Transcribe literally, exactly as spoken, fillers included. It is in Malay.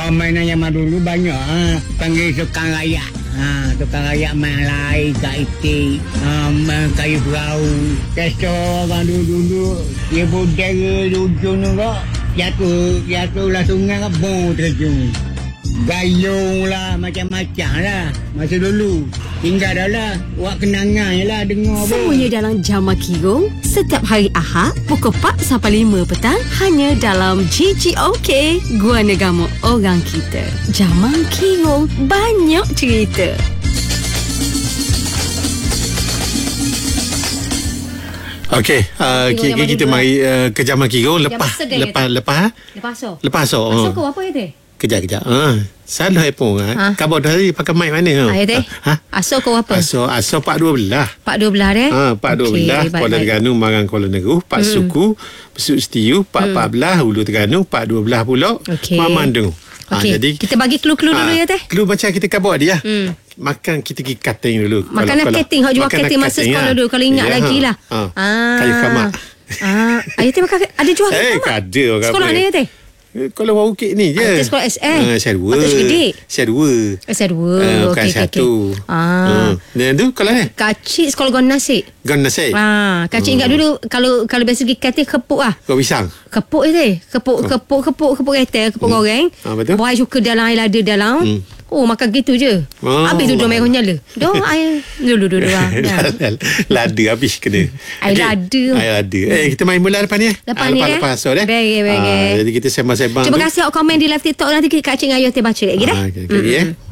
mainan zaman dulu banyak. Ha. Panggil tukang rayak. Ha, tukang rayak main lai, kat itik, ha, main kayu perahu. Kesto orang dulu-dulu, dia budaya ujung tu kok. Jatuh, jatuhlah sungai kok, bong terjun. Gayung lah, macam-macam lah. Masa dulu, tinggal dah lah. Buat kenangan je lah, dengar pun. Semuanya dalam Jamal Kirong. Setiap hari Ahad, pukul empat sampai lima petang. Hanya dalam G G O K, Gua Negama Orang Kita. Jamal Kirong, banyak cerita. Okey, uh, kita, kita mari uh, ke Jamal Kirong lepas lepas lepas Lepas so. lepas so. Lepas so kau apa itu? Kejap kejap. Ha. Salah iPhone ah. Ha? Kau tadi pakai mic mana? Ha, teh. Ha? Aso kau apa? Aso aso Pak dua belah. Pak dua belah deh. Ha, Pak dua belah, Kuala Terengganu marang Kuala Neruh, Pak hmm. Suku, Besut Setiu, Pak hmm. empat belah Hulu Terengganu, Pak dua belah pula okay. Mamandung. Ha, okay. jadi kita bagi clue-clue ha, dulu ya teh. Clue macam kita kabut dia. Hmm. Makan kita pergi cutting dulu. Makan cutting, hok jual cutting masa sekolah dulu kalau ingat ya, lagi lah. Ha. Ah. Kayu kamak. Ah, ayah teh makan ada jual eh, kamak. Ada orang. Sekolah ni ya teh. Kalau orang Bukit ni je. Ah, sekolah S M. Ah, saya dua. Atau Sekedik. Saya dua. Saya dua. Ah, bukan okey, satu. Okay. Ah. Dan tu kalau ni? Kacik sekolah Gon Nasi. Gon Nasi. Ah, kacik hmm. ingat dulu kalau kalau biasa pergi katil kepuk ah. Kau pisang. Kepuk je teh. Kepuk, oh. kepuk, kepuk, kepuk kereta, kepuk hmm. goreng. Ah, betul. Buat cuka dalam air lada dalam. Hmm. Oh, makan gitu je. Oh. Habis tu dua merah nyala. Dah air dulu dulu ah. Lada habis kena. Air lada. Air lada. Eh, kita main bola lepas ni. Lepas ni. Lepas so dah. Baik, baik. Jadi kita sembang-sembang. Terima kasih awak komen di live TikTok nanti Kak Cik Ayu baca lagi dah. Ah, okay, okay, mm-hmm.